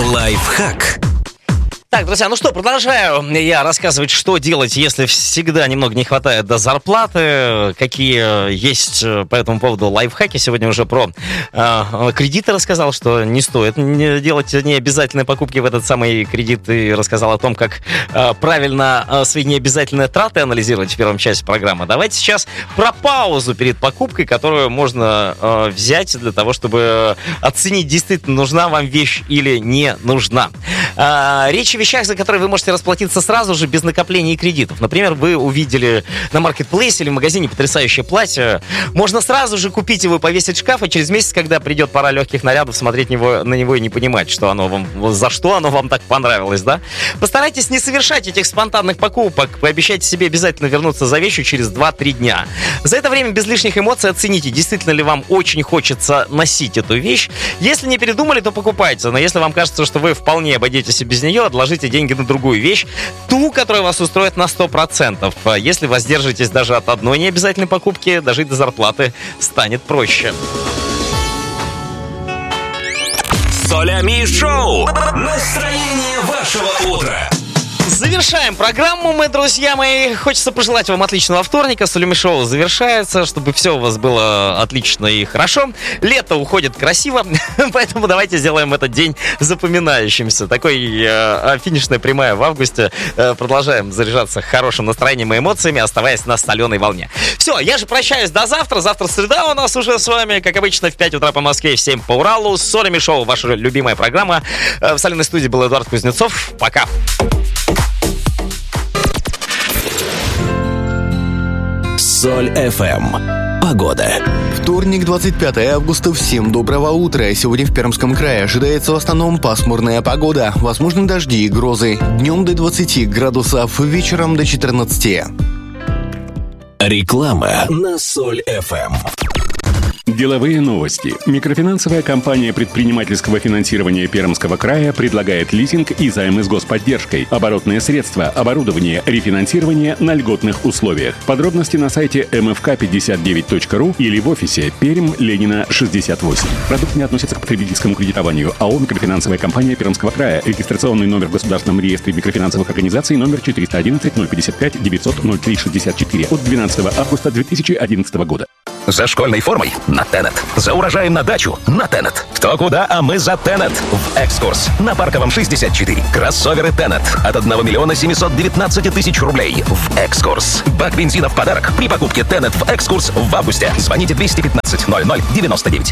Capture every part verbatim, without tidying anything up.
Лайфхак. Так, друзья, ну что, продолжаю я рассказывать, что делать, если всегда немного не хватает до зарплаты, какие есть по этому поводу лайфхаки. Сегодня уже про э, кредиты рассказал, что не стоит делать необязательные покупки в этот самый кредит, и рассказал о том, как э, правильно э, свои необязательные траты анализировать в первом части программы. Давайте сейчас про паузу перед покупкой, которую можно э, взять для того, чтобы оценить, действительно нужна вам вещь или не нужна. Э, речь о вещах, за которые вы можете расплатиться сразу же без накопления кредитов. Например, вы увидели на маркетплейсе или в магазине потрясающее платье. Можно сразу же купить его и повесить в шкаф, и через месяц, когда придет пора легких нарядов, смотреть него, на него и не понимать, что оно вам, за что оно вам так понравилось, да? Постарайтесь не совершать этих спонтанных покупок. Пообещайте себе обязательно вернуться за вещью через два-три дня. За это время без лишних эмоций оцените, действительно ли вам очень хочется носить эту вещь. Если не передумали, то покупайте. Но если вам кажется, что вы вполне обойдетесь и без нее, отложите деньги на другую вещь, ту, которая вас устроит на сто процентов. Если воздержитесь даже от одной необязательной покупки, дожить до зарплаты станет проще. Солями шоу. Настроение вашего утра. Завершаем программу мы, друзья мои. Хочется пожелать вам отличного вторника. Солями шоу завершается, чтобы все у вас было отлично и хорошо. Лето уходит красиво, поэтому давайте сделаем этот день запоминающимся. Такой э, финишная прямая в августе. Э, продолжаем заряжаться хорошим настроением и эмоциями, оставаясь на соленой волне. Все, я же прощаюсь до завтра. Завтра среда у нас уже с вами, как обычно, в пять утра по Москве, в семь по Уралу. Солями шоу, ваша любимая программа. Э, в соленой студии был Эдуард Кузнецов. Пока. Соль эф эм. Погода. Вторник, двадцать пятое августа. Всем доброго утра. Сегодня в Пермском крае ожидается в основном пасмурная погода. Возможны дожди и грозы. Днем до двадцати градусов, вечером до четырнадцати. Реклама на Соль эф эм. Деловые новости. Микрофинансовая компания предпринимательского финансирования Пермского края предлагает лизинг и займы с господдержкой, оборотные средства, оборудование, рефинансирование на льготных условиях. Подробности на сайте эм эф ка пятьдесят девять точка ру или в офисе Пермь, Ленина, шестьдесят восемь. Продукт не относится к потребительскому кредитованию. АО «Микрофинансовая компания Пермского края». Регистрационный номер в Государственном реестре микрофинансовых организаций номер четыреста одиннадцать ноль пятьдесят пять девятьсот ноль три шестьдесят четыре от двенадцатого августа две тысячи одиннадцатого года. За школьной формой на Тенет. За урожаем на дачу на Тенет. Кто куда, а мы за Тенет. В «Экскурс» на Парковом шестьдесят четыре. Кроссоверы Тенет от одного миллиона семисот девятнадцати тысяч рублей. В «Экскурс». Бак бензина в подарок при покупке Тенет в «Экскурс» в августе. Звоните двести пятнадцать ноль ноль девяносто девять.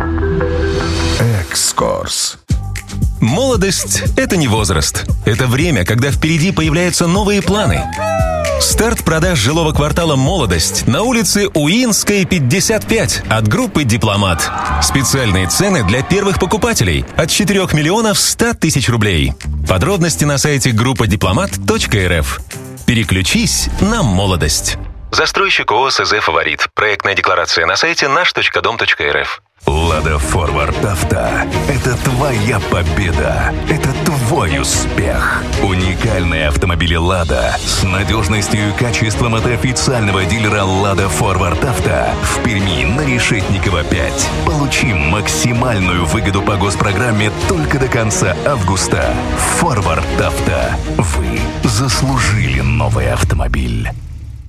«Экскурс». Молодость – это не возраст. Это время, когда впереди появляются новые планы. Старт продаж жилого квартала «Молодость» на улице Уинской, пятьдесят пять от группы «Дипломат». Специальные цены для первых покупателей от четырёх миллионов ста тысяч рублей. Подробности на сайте группа дипломат точка эр эф. Переключись на «Молодость». Застройщик ООО СЗ «Фаворит». Проектная декларация на сайте наш точка дом точка эр эф. Лада Форвард Авто – это твоя победа, это твой успех. Уникальные автомобили Лада с надежностью и качеством от официального дилера Лада Форвард Авто в Перми на Решетникова пять. Получи максимальную выгоду по госпрограмме только до конца августа. Форвард Авто. Вы заслужили новый автомобиль.